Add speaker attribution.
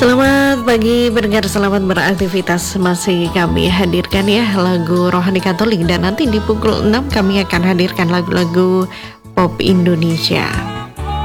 Speaker 1: Selamat pagi pendengar, selamat beraktivitas. Masih kami hadirkan ya lagu rohani Katolik, dan nanti di pukul 6 kami akan hadirkan lagu-lagu pop Indonesia.